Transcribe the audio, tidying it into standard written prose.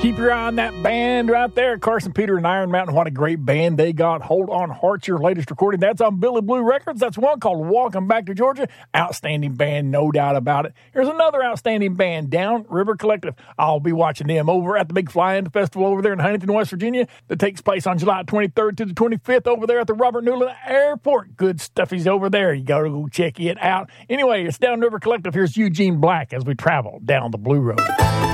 Keep your eye on that band right there. Carson Peter and Iron Mountain. What a great band they got. Hold On Heart's your latest recording. That's on Billy Blue Records. That's one called Walking Back to Georgia. Outstanding band, no doubt about it. Here's another outstanding band, Down River Collective. I'll be watching them over at the Big Fly-In Festival over there in Huntington, West Virginia. That takes place on July 23rd to the 25th over there at the Robert Newland Airport. Good stuff is over there. You got to go check it out. Anyway, it's Down River Collective. Here's Eugene Black as we travel down the Blue Road.